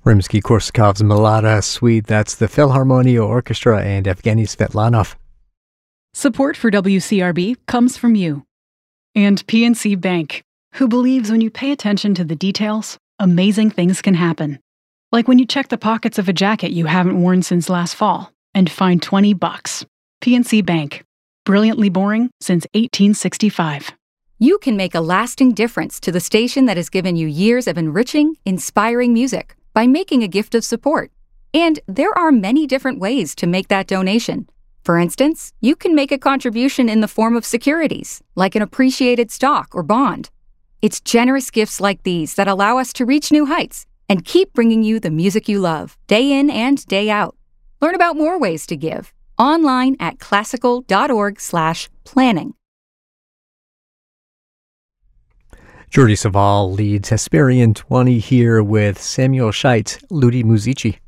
Rimsky-Korsakov's Malada Suite, that's the Philharmonia Orchestra and Evgeny Svetlanov. Support for WCRB comes from you. And PNC Bank, who believes when you pay attention to the details, amazing things can happen. Like when you check the pockets of a jacket you haven't worn since last fall and find $20. PNC Bank. Brilliantly boring since 1865. You can make a lasting difference to the station that has given you years of enriching, inspiring music by making a gift of support. And there are many different ways to make that donation. For instance, you can make a contribution in the form of securities, like an appreciated stock or bond. It's generous gifts like these that allow us to reach new heights and keep bringing you the music you love, day in and day out. Learn about more ways to give online at classical.org/planning. Jordi Savall leads Hesperian 20 here with Samuel Scheit's Ludi Musici.